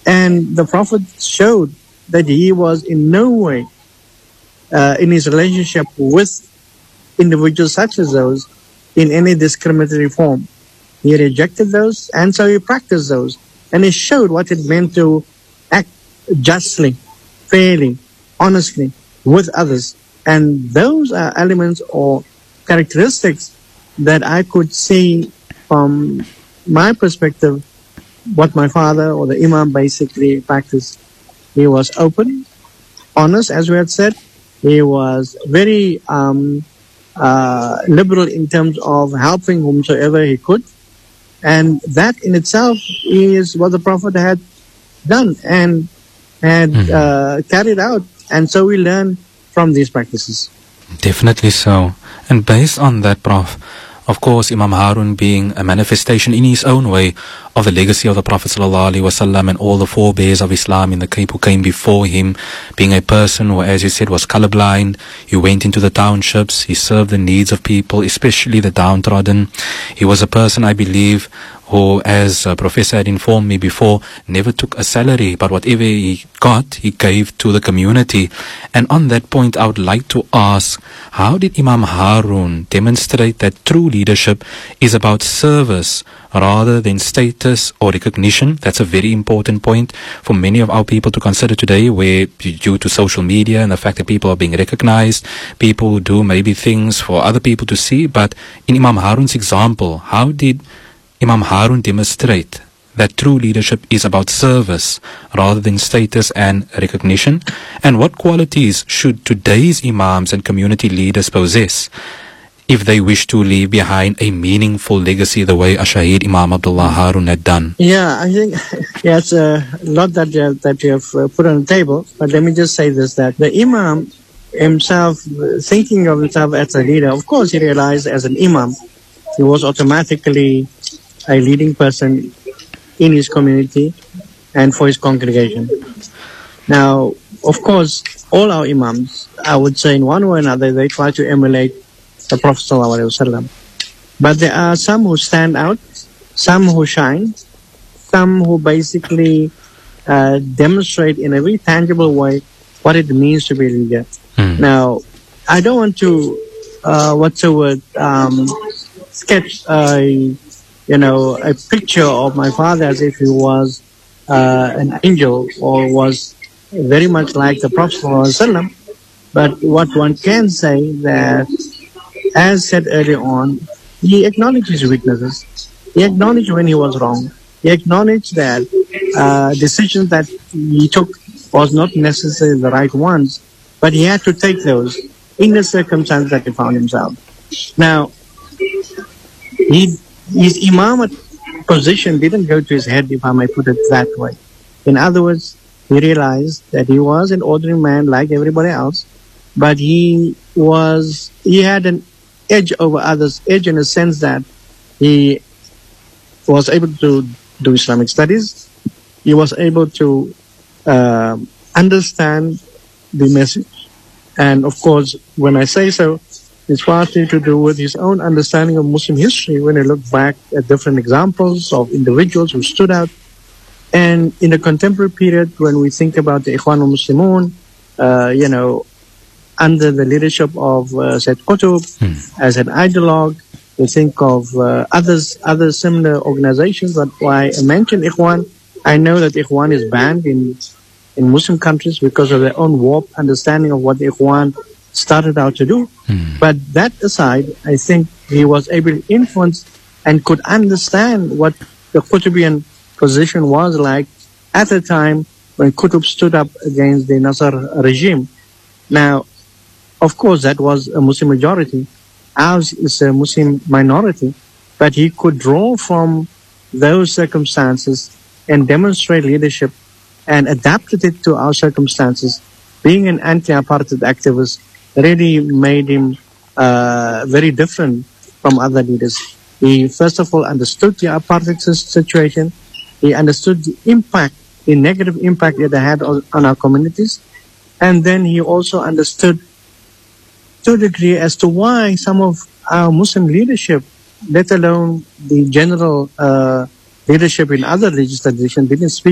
And the Prophet showed that he was in no way in his relationship with individuals such as those in any discriminatory form. He rejected those, and so he practiced those. And he showed what it meant to act justly, fairly, honestly with others. And those are elements or characteristics that I could see from my perspective what my father or the Imam basically practiced. He was open, honest, as we had said. He was very liberal in terms of helping whomsoever he could. And that in itself is what the Prophet had done and had carried out. And so we learn from these practices. Definitely so. And based on that, Prof, of course, Imam Harun being a manifestation in his own way of the legacy of the Prophet ﷺ and all the forebears of Islam in the Cape who came before him, being a person who, as you said, was colorblind. He went into the townships, he served the needs of people, especially the downtrodden. He was a person, I believe, who, as a professor had informed me before, never took a salary, but whatever he got, he gave to the community. And on that point, I would like to ask, how did Imam Harun demonstrate that true leadership is about service rather than status or recognition? That's a very important point for many of our people to consider today, where due to social media and the fact that people are being recognized, people do maybe things for other people to see. But in Imam Harun's example, how did Imam Harun demonstrate that true leadership is about service rather than status and recognition? And what qualities should today's imams and community leaders possess if they wish to leave behind a meaningful legacy the way Shaheed Imam Abdullah Harun had done? Yeah, I think it's a lot that you have put on the table. But let me just say this, that the Imam himself, thinking of himself as a leader, of course he realized as an Imam, he was automatically a leading person in his community and for his congregation. Now, of course, all our Imams, I would say in one way or another, they try to emulate the Prophet ﷺ. But there are some who stand out, some who shine, some who basically demonstrate in a very tangible way what it means to be a leader. Now, I don't want to, sketch a picture of my father as if he was an angel or was very much like the Prophet ﷺ. But what one can say that, as said earlier on, he acknowledged his weaknesses. He acknowledged when he was wrong. He acknowledged that decisions that he took was not necessarily the right ones, but he had to take those in the circumstances that he found himself. Now, his imamate position didn't go to his head, if I may put it that way. In other words, he realized that he was an ordinary man like everybody else, but he had an edge over others, edge in the sense that he was able to do Islamic studies. He was able to understand the message. And of course, when I say so, it's partly to do with his own understanding of Muslim history when he looked back at different examples of individuals who stood out. And in the contemporary period, when we think about the Ikhwan al-Muslimun, under the leadership of Sayyid Qutb as an ideologue, we think of other similar organizations. But why I mention Ikhwan, I know that Ikhwan is banned in Muslim countries because of their own warped understanding of what the Ikhwan started out to do. But that aside, I think he was able to influence and could understand what the Qutbian position was like at the time when Qutb stood up against the Nasser regime. Now, of course, that was a Muslim majority. Ours is a Muslim minority. But he could draw from those circumstances and demonstrate leadership and adapted it to our circumstances. Being an anti-apartheid activist really made him very different from other leaders. He first of all understood the apartheid situation. He understood the impact, the negative impact it had on our communities. And then he also understood to a degree as to why some of our Muslim leadership, let alone the general leadership in other religious traditions, didn't speak